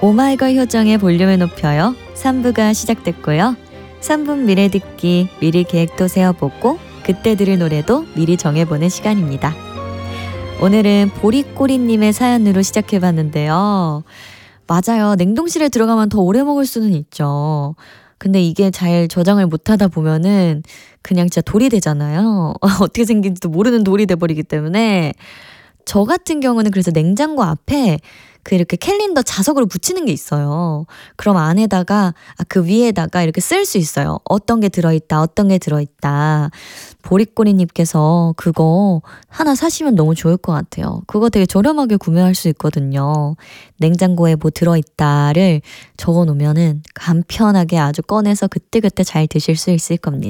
오마이걸 효정의 볼륨을 높여요. 3부가 시작됐고요. 3분 미래 듣기, 미리 계획도 세워보고 그때 들을 노래도 미리 정해보는 시간입니다. 오늘은 보리꼬리님의 사연으로 시작해봤는데요. 맞아요. 냉동실에 들어가면 더 오래 먹을 수는 있죠. 근데 이게 잘 저장을 못하다 보면은 그냥 진짜 돌이 되잖아요. 어떻게 생긴지도 모르는 돌이 돼버리기 때문에 저 같은 경우는 그래서 냉장고 앞에 그 이렇게 캘린더 자석으로 붙이는 게 있어요. 그럼 안에다가 그 위에다가 이렇게 쓸 수 있어요. 어떤 게 들어있다, 어떤 게 들어있다. 보리꼬리님께서 그거 하나 사시면 너무 좋을 것 같아요. 그거 되게 저렴하게 구매할 수 있거든요. 냉장고에 뭐 들어있다를 적어놓으면은 간편하게 아주 꺼내서 그때그때 잘 드실 수 있을 겁니다.